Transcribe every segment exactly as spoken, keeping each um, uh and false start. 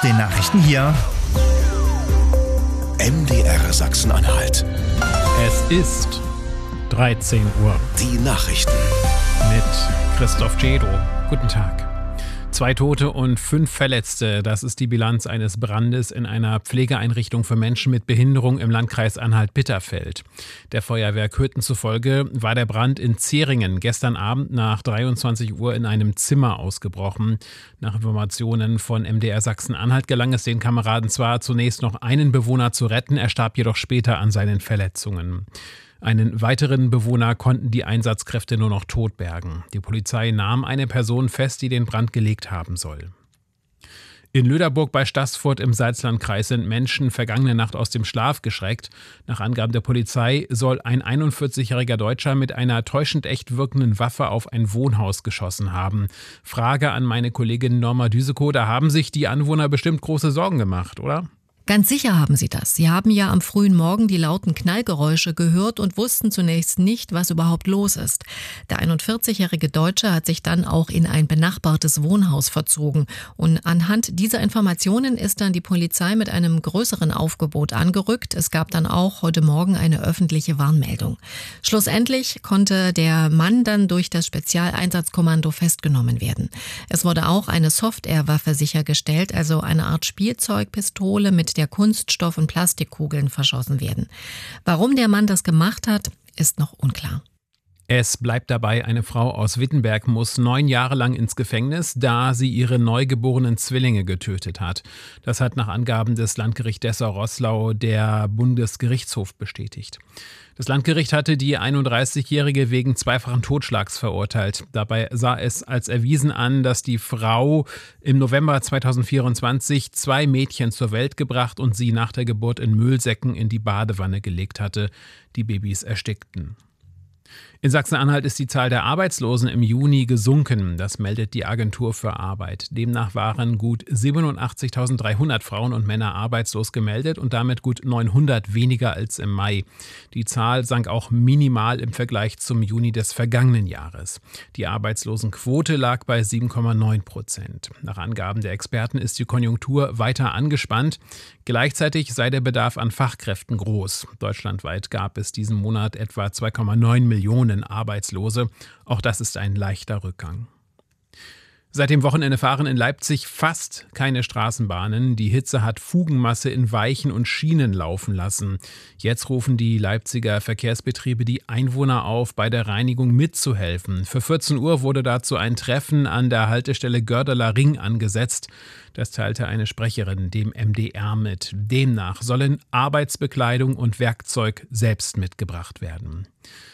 den Nachrichten hier. M D R Sachsen-Anhalt. Es ist dreizehn Uhr. Die Nachrichten. Mit Christoph Cedo. Guten Tag. Zwei Tote und fünf Verletzte. Das ist die Bilanz eines Brandes in einer Pflegeeinrichtung für Menschen mit Behinderung im Landkreis Anhalt-Bitterfeld. Der Feuerwehr Köthen zufolge war der Brand in Zeringen gestern Abend nach dreiundzwanzig Uhr in einem Zimmer ausgebrochen. Nach Informationen von M D R Sachsen-Anhalt gelang es den Kameraden zwar zunächst noch einen Bewohner zu retten, er starb jedoch später an seinen Verletzungen. Einen weiteren Bewohner konnten die Einsatzkräfte nur noch tot bergen. Die Polizei nahm eine Person fest, die den Brand gelegt haben soll. In Löderburg bei Staßfurt im Salzlandkreis sind Menschen vergangene Nacht aus dem Schlaf geschreckt. Nach Angaben der Polizei soll ein einundvierzigjähriger Deutscher mit einer täuschend echt wirkenden Waffe auf ein Wohnhaus geschossen haben. Frage an meine Kollegin Norma Düsekow, da haben sich die Anwohner bestimmt große Sorgen gemacht, oder? Ganz sicher haben sie das. Sie haben ja am frühen Morgen die lauten Knallgeräusche gehört und wussten zunächst nicht, was überhaupt los ist. Der einundvierzigjährige Deutsche hat sich dann auch in ein benachbartes Wohnhaus verzogen. Und anhand dieser Informationen ist dann die Polizei mit einem größeren Aufgebot angerückt. Es gab dann auch heute Morgen eine öffentliche Warnmeldung. Schlussendlich konnte der Mann dann durch das Spezialeinsatzkommando festgenommen werden. Es wurde auch eine Soft-Air-Waffe sichergestellt, also eine Art Spielzeugpistole mit der Kunststoff- und Plastikkugeln verschossen werden. Warum der Mann das gemacht hat, ist noch unklar. Es bleibt dabei, eine Frau aus Wittenberg muss neun Jahre lang ins Gefängnis, da sie ihre neugeborenen Zwillinge getötet hat. Das hat nach Angaben des Landgerichts Dessau-Roßlau der Bundesgerichtshof bestätigt. Das Landgericht hatte die einunddreißigjährige wegen zweifachen Totschlags verurteilt. Dabei sah es als erwiesen an, dass die Frau im November zweitausendvierundzwanzig zwei Mädchen zur Welt gebracht und sie nach der Geburt in Müllsäcken in die Badewanne gelegt hatte. Die Babys erstickten. In Sachsen-Anhalt ist die Zahl der Arbeitslosen im Juni gesunken. Das meldet die Agentur für Arbeit. Demnach waren gut siebenundachtzigtausenddreihundert Frauen und Männer arbeitslos gemeldet und damit gut neunhundert weniger als im Mai. Die Zahl sank auch minimal im Vergleich zum Juni des vergangenen Jahres. Die Arbeitslosenquote lag bei sieben Komma neun Prozent. Nach Angaben der Experten ist die Konjunktur weiter angespannt. Gleichzeitig sei der Bedarf an Fachkräften groß. Deutschlandweit gab es diesen Monat etwa zwei Komma neun Millionen Arbeitslose. Auch das ist ein leichter Rückgang. Seit dem Wochenende fahren in Leipzig fast keine Straßenbahnen. Die Hitze hat Fugenmasse in Weichen und Schienen laufen lassen. Jetzt rufen die Leipziger Verkehrsbetriebe die Einwohner auf, bei der Reinigung mitzuhelfen. Für vierzehn Uhr wurde dazu ein Treffen an der Haltestelle Gördeler Ring angesetzt. Das teilte eine Sprecherin dem M D R mit. Demnach sollen Arbeitsbekleidung und Werkzeug selbst mitgebracht werden.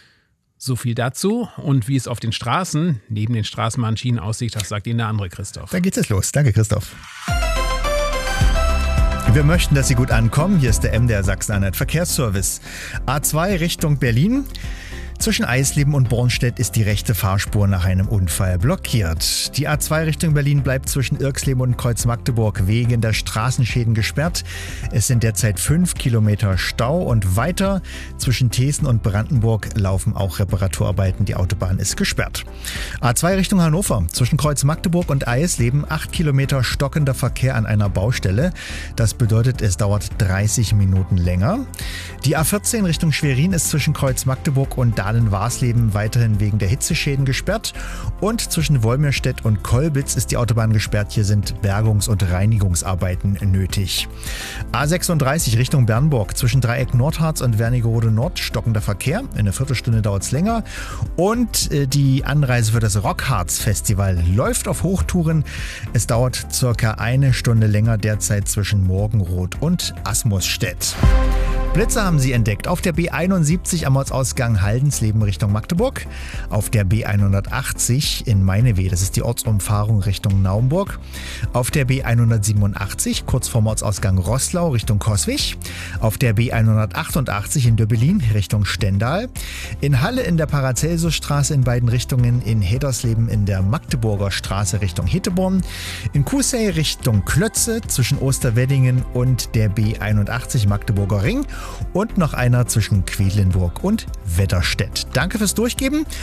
So viel dazu. Und wie es auf den Straßen neben den Straßenbahnschienen aussieht, das sagt Ihnen der andere Christoph. Dann geht's jetzt los. Danke, Christoph. Wir möchten, dass Sie gut ankommen. Hier ist der M D R Sachsen-Anhalt Verkehrsservice. A zwei Richtung Berlin. Zwischen Eisleben und Bornstedt ist die rechte Fahrspur nach einem Unfall blockiert. Die A zwei Richtung Berlin bleibt zwischen Irxleben und Kreuz-Magdeburg wegen der Straßenschäden gesperrt. Es sind derzeit fünf Kilometer Stau und weiter zwischen Thesen und Brandenburg laufen auch Reparaturarbeiten. Die Autobahn ist gesperrt. A zwei Richtung Hannover. Zwischen Kreuz-Magdeburg und Eisleben acht Kilometer stockender Verkehr an einer Baustelle. Das bedeutet, es dauert dreißig Minuten länger. Die A vierzehn Richtung Schwerin ist zwischen Kreuz-Magdeburg und Dahlen-Warsleben weiterhin wegen der Hitzeschäden gesperrt. Und zwischen Wolmirstedt und Kolbitz ist die Autobahn gesperrt. Hier sind Bergungs- und Reinigungsarbeiten nötig. A sechsunddreißig Richtung Bernburg. Zwischen Dreieck Nordharz und Wernigerode Nord stockender Verkehr. In einer Viertelstunde dauert es länger. Und äh, die Anreise für das Rockharz-Festival läuft auf Hochtouren. Es dauert circa eine Stunde länger derzeit zwischen Morgenroth und Asmusstedt. Blitzer haben sie entdeckt auf der B einundsiebzig am Ortsausgang Haldensleben Richtung Magdeburg, auf der B hundertachtzig in Meinewe, das ist die Ortsumfahrung Richtung Naumburg, auf der B hundertsiebenundachtzig kurz vorm Ortsausgang Roßlau Richtung Coswig, auf der B hundertachtundachtzig in Döbbelin Richtung Stendal, in Halle in der Paracelsusstraße in beiden Richtungen, in Hedersleben in der Magdeburger Straße Richtung Hetteborn, in Kusey Richtung Klötze zwischen Osterweddingen und der B einundachtzig Magdeburger Ring und noch einer zwischen Quedlinburg und Wetterstedt. Danke fürs Durchgeben.